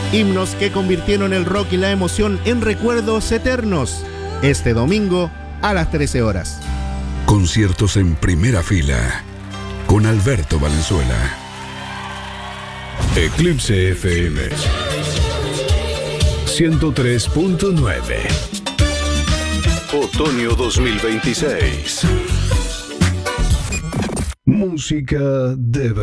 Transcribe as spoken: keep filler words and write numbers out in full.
Himnos que convirtieron el rock y la emoción en recuerdos eternos. Este domingo a las trece horas. Conciertos en primera fila con Alberto Valenzuela. Eclipse F M ciento tres punto nueve. Otoño dos mil veintiséis. Música de